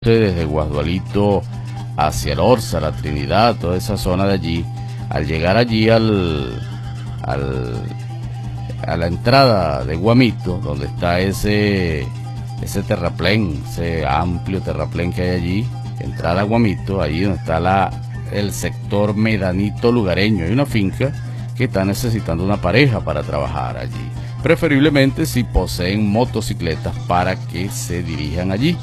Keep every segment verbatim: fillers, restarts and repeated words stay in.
Desde Guasdualito hacia el Orza, la Trinidad, toda esa zona de allí. Al llegar allí al, al a la entrada de Guamito, donde está ese ese terraplén, ese amplio terraplén que hay allí, entrada a Guamito, allí donde está la el sector Medanito Lugareño, hay una finca que está necesitando una pareja para trabajar allí, preferiblemente si poseen motocicletas para que se dirijan allí.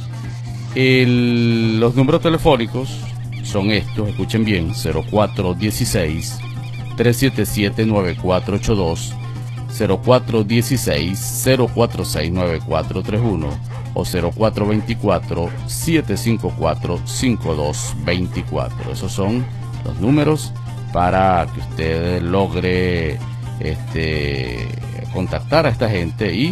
El, los números telefónicos son estos, escuchen bien: cero cuatro uno seis, tres siete siete, nueve cuatro ocho dos, cero cuatro uno seis, cero cuatro seis, nueve cuatro tres uno o cero cuatro dos cuatro, siete cinco cuatro, cinco dos dos cuatro. Esos son los números para que usted logre este, contactar a esta gente y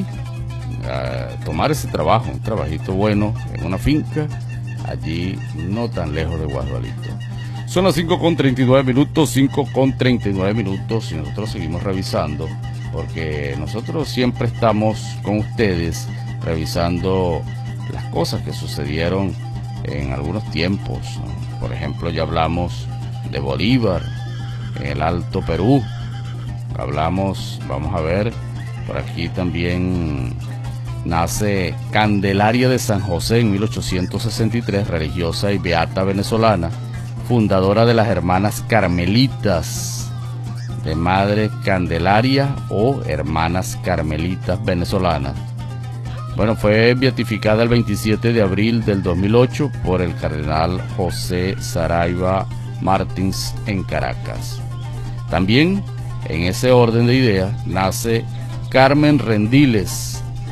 a tomar ese trabajo, un trabajito bueno en una finca allí no tan lejos de Guasdualito. Son las cinco con treinta y nueve minutos, cinco con treinta y nueve minutos, y nosotros seguimos revisando, porque nosotros siempre estamos con ustedes revisando las cosas que sucedieron en algunos tiempos, ¿no? Por ejemplo, ya hablamos de Bolívar en el Alto Perú, hablamos, vamos a ver, por aquí también nace Candelaria de San José en mil ochocientos sesenta y tres, religiosa y beata venezolana, fundadora de las Hermanas Carmelitas, de madre Candelaria o Hermanas Carmelitas venezolanas. Bueno, fue beatificada el veintisiete de abril del dos mil ocho por el cardenal José Saraiva Martins en Caracas. También, en ese orden de ideas, nace Carmen Rendiles,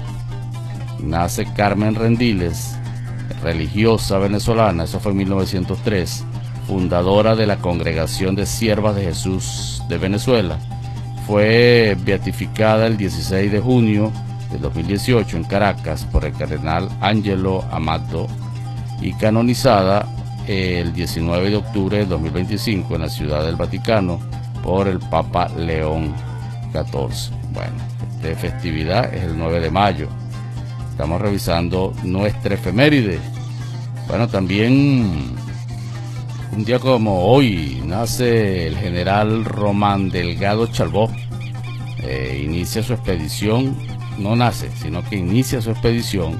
Nace Carmen Rendiles, religiosa venezolana, eso fue en mil novecientos tres, fundadora de la Congregación de Siervas de Jesús de Venezuela. Fue beatificada el dieciséis de junio del dos mil dieciocho en Caracas por el cardenal Angelo Amato y canonizada el diecinueve de octubre del dos mil veinticinco en la Ciudad del Vaticano por el Papa León catorce. Bueno, esta festividad es el nueve de mayo. Estamos revisando nuestra efeméride. Bueno, también un día como hoy nace el general Román Delgado Chalbó. Eh, inicia su expedición, no nace, sino que inicia su expedición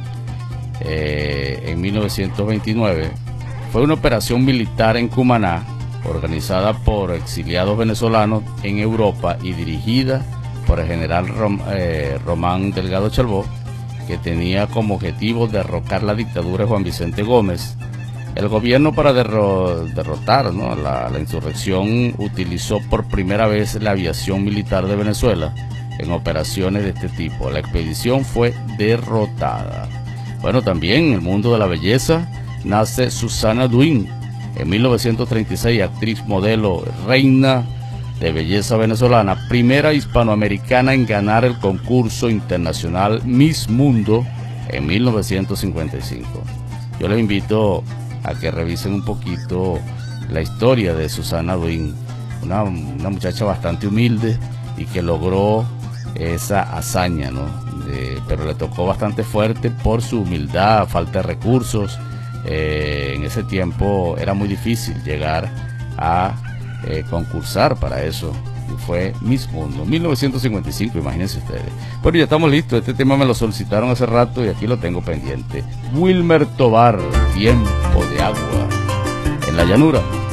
eh, en mil novecientos veintinueve. Fue una operación militar en Cumaná, organizada por exiliados venezolanos en Europa y dirigida por el general Rom, eh, Román Delgado Chalbó, que tenía como objetivo derrocar la dictadura de Juan Vicente Gómez. El gobierno, para derro derrotar ¿no? la, la insurrección, utilizó por primera vez la aviación militar de Venezuela en operaciones de este tipo. La expedición fue derrotada. Bueno, también en el mundo de la belleza nace Susana Duin, en mil novecientos treinta y seis, actriz, modelo, reina de belleza venezolana, primera hispanoamericana en ganar el concurso internacional Miss Mundo en mil novecientos cincuenta y cinco. Yo les invito a que revisen un poquito la historia de Susana Duin, una, una muchacha bastante humilde y que logró esa hazaña, ¿no? Eh, pero le tocó bastante fuerte por su humildad, falta de recursos. Eh, en ese tiempo era muy difícil llegar a Eh, concursar para eso, y fue Miss Mundo mil novecientos cincuenta y cinco, imagínense ustedes. Bueno, ya estamos listos, este tema me lo solicitaron hace rato y aquí lo tengo pendiente. Wilmer Tobar, Tiempo de Agua, en la llanura.